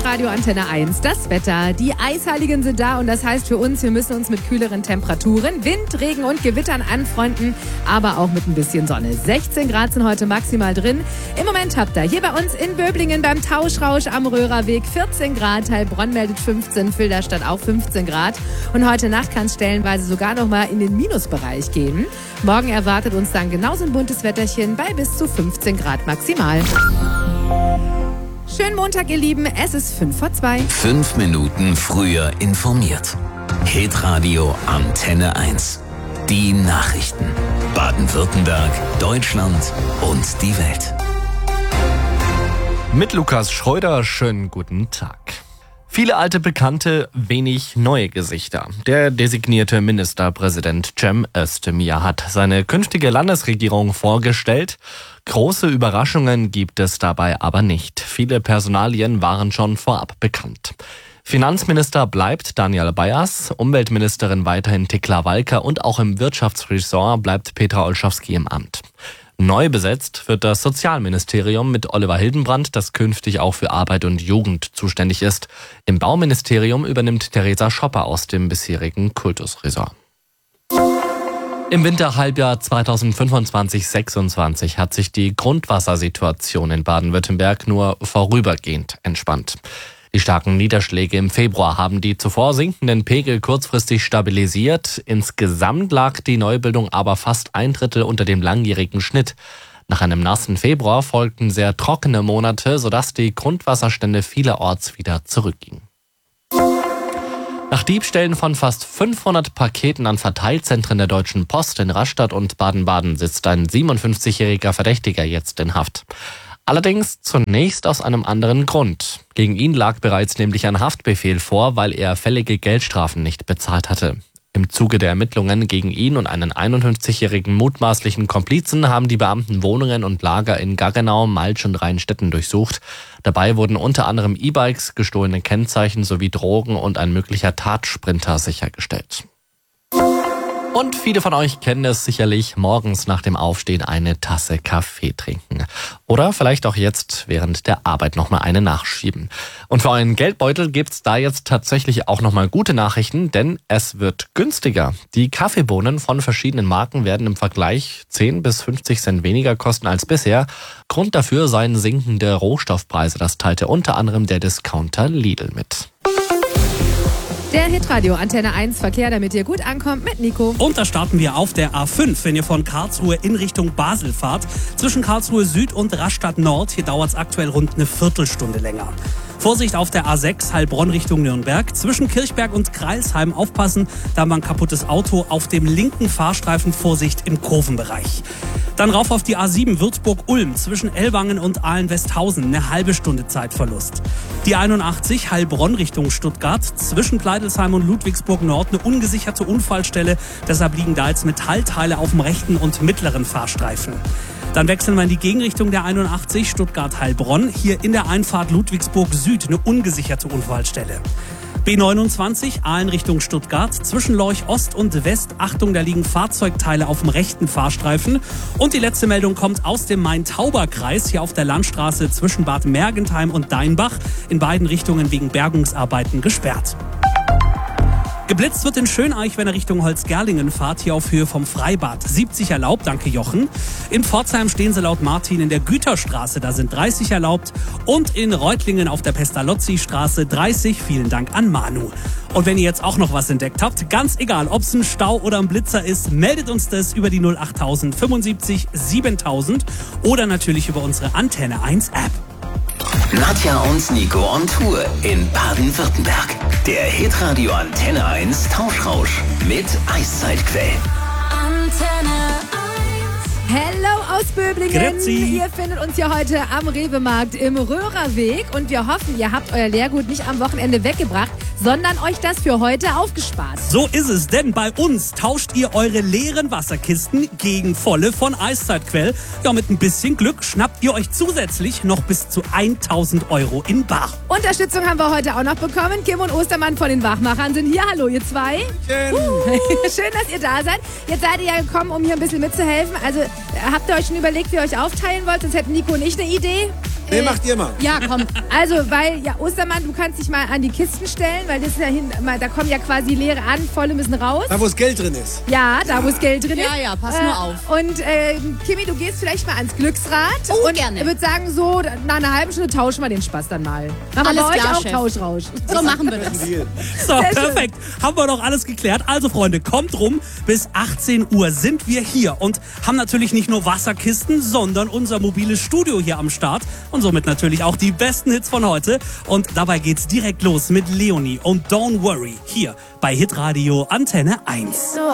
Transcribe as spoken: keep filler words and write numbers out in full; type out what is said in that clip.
Hitradio Antenne eins, das Wetter. Die Eisheiligen sind da und das heißt für uns, wir müssen uns mit kühleren Temperaturen, Wind, Regen und Gewittern anfreunden, aber auch mit ein bisschen Sonne. sechzehn Grad sind heute maximal drin. Im Moment habt ihr hier bei uns in Böblingen beim Tauschrausch am Röhrerweg vierzehn Grad, Heilbronn meldet fünfzehn, Filderstadt auch fünfzehn Grad. Und heute Nacht kann es stellenweise sogar noch mal in den Minusbereich gehen. Morgen erwartet uns dann genauso ein buntes Wetterchen bei bis zu fünfzehn Grad maximal. Schönen Montag, ihr Lieben. Es ist fünf vor zwei. Fünf Minuten früher informiert. Hitradio Antenne eins. Die Nachrichten. Baden-Württemberg, Deutschland und die Welt. Mit Lukas Schröder, schönen guten Tag. Viele alte Bekannte, wenig neue Gesichter. Der designierte Ministerpräsident Cem Özdemir hat seine künftige Landesregierung vorgestellt. Große Überraschungen gibt es dabei aber nicht. Viele Personalien waren schon vorab bekannt. Finanzminister bleibt Daniel Bayers, Umweltministerin weiterhin Tekla Walker und auch im Wirtschaftsressort bleibt Petra Olschowski im Amt. Neu besetzt wird das Sozialministerium mit Oliver Hildenbrand, das künftig auch für Arbeit und Jugend zuständig ist. Im Bauministerium übernimmt Theresa Schopper aus dem bisherigen Kultusressort. Im Winterhalbjahr zweitausendfünfundzwanzig sechsundzwanzig hat sich die Grundwassersituation in Baden-Württemberg nur vorübergehend entspannt. Die starken Niederschläge im Februar haben die zuvor sinkenden Pegel kurzfristig stabilisiert. Insgesamt lag die Neubildung aber fast ein Drittel unter dem langjährigen Schnitt. Nach einem nassen Februar folgten sehr trockene Monate, sodass die Grundwasserstände vielerorts wieder zurückgingen. Nach Diebstählen von fast fünfhundert Paketen an Verteilzentren der Deutschen Post in Rastatt und Baden-Baden sitzt ein siebenundfünfzigjähriger Verdächtiger jetzt in Haft. Allerdings zunächst aus einem anderen Grund. Gegen ihn lag bereits nämlich ein Haftbefehl vor, weil er fällige Geldstrafen nicht bezahlt hatte. Im Zuge der Ermittlungen gegen ihn und einen einundfünfzigjährigen mutmaßlichen Komplizen haben die Beamten Wohnungen und Lager in Gaggenau, Malsch und Rheinstetten durchsucht. Dabei wurden unter anderem E-Bikes, gestohlene Kennzeichen sowie Drogen und ein möglicher Tatsprinter sichergestellt. Und viele von euch kennen es sicherlich, morgens nach dem Aufstehen eine Tasse Kaffee trinken. Oder vielleicht auch jetzt während der Arbeit nochmal eine nachschieben. Und für euren Geldbeutel gibt's da jetzt tatsächlich auch nochmal gute Nachrichten, denn es wird günstiger. Die Kaffeebohnen von verschiedenen Marken werden im Vergleich zehn bis fünfzig Cent weniger kosten als bisher. Grund dafür seien sinkende Rohstoffpreise, das teilte unter anderem der Discounter Lidl mit. Der Hitradio Antenne eins Verkehr, damit ihr gut ankommt, mit Nico. Und da starten wir auf der A fünf, wenn ihr von Karlsruhe in Richtung Basel fahrt. Zwischen Karlsruhe Süd und Rastatt Nord, hier dauert es aktuell rund eine Viertelstunde länger. Vorsicht auf der A sechs, Heilbronn Richtung Nürnberg. Zwischen Kirchberg und Kreilsheim aufpassen, da haben wir ein kaputtes Auto auf dem linken Fahrstreifen. Vorsicht im Kurvenbereich. Dann rauf auf die A sieben Würzburg-Ulm zwischen Ellwangen und Ahlen-Westhausen, eine halbe Stunde Zeitverlust. Die einundachtzig Heilbronn Richtung Stuttgart zwischen Pleidelsheim und Ludwigsburg Nord eine ungesicherte Unfallstelle. Deshalb liegen da jetzt Metallteile auf dem rechten und mittleren Fahrstreifen. Dann wechseln wir in die Gegenrichtung der einundachtzig Stuttgart-Heilbronn. Hier in der Einfahrt Ludwigsburg Süd eine ungesicherte Unfallstelle. B neunundzwanzig, Aalen Richtung Stuttgart, zwischen Lorch Ost und West. Achtung, da liegen Fahrzeugteile auf dem rechten Fahrstreifen. Und die letzte Meldung kommt aus dem Main-Tauber-Kreis, hier auf der Landstraße zwischen Bad Mergentheim und Deinbach. In beiden Richtungen wegen Bergungsarbeiten gesperrt. Geblitzt wird in Schöneich, wenn ihr Richtung Holzgerlingen fahrt, hier auf Höhe vom Freibad. siebzig erlaubt, danke Jochen. In Pforzheim stehen sie laut Martin in der Güterstraße, da sind dreißig erlaubt. Und in Reutlingen auf der Pestalozzi-Straße dreißig, vielen Dank an Manu. Und wenn ihr jetzt auch noch was entdeckt habt, ganz egal, ob es ein Stau oder ein Blitzer ist, meldet uns das über die null achttausend fünfundsiebzig siebentausend oder natürlich über unsere Antenne eins App. Nadja und Nico on Tour in Baden-Württemberg. Der Hitradio Antenne eins Tauschrausch mit Eiszeitquell. Antenne eins. Hello aus Böblingen. Grüezi. Ihr findet uns ja heute am Rewe-Markt im Röhrerweg und wir hoffen, ihr habt euer Leergut nicht am Wochenende weggebracht, sondern euch das für heute aufgespart. So ist es, denn bei uns tauscht ihr eure leeren Wasserkisten gegen volle von Eiszeitquell. Ja, mit ein bisschen Glück schnappt ihr euch zusätzlich noch bis zu tausend Euro in bar. Unterstützung haben wir heute auch noch bekommen. Kim und Ostermann von den Wachmachern sind hier. Hallo, ihr zwei. Schön. Schön, dass ihr da seid. Jetzt seid ihr ja gekommen, um hier ein bisschen mitzuhelfen. Also habt ihr euch schon überlegt, wie ihr euch aufteilen wollt? Sonst hätten Nico und ich eine Idee. Nee, macht ihr mal. Ja, komm. Also, weil, ja, Ostermann, du kannst dich mal an die Kisten stellen, weil das ist ja hin, da kommen ja quasi leere an, volle müssen raus. Da, wo das Geld drin ist. Ja, da, wo das Geld drin ist. Ja, ja, pass nur auf. Und äh, Kimi, du gehst vielleicht mal ans Glücksrad. Oh, und gerne. Ich würde sagen, so nach einer halben Stunde tauschen wir den Spaß dann mal. Machen Alles wir bei klar, euch auch Chef. Tauschrausch. So machen wir das. So, Sehr schön. perfekt. Haben wir doch alles geklärt. Also, Freunde, kommt rum. Bis achtzehn Uhr sind wir hier und haben natürlich nicht nur Wasserkisten, sondern unser mobiles Studio hier am Start. Und somit natürlich auch die besten Hits von heute. Und dabei geht's direkt los mit Leonie und Don't Worry hier bei Hitradio Antenne eins.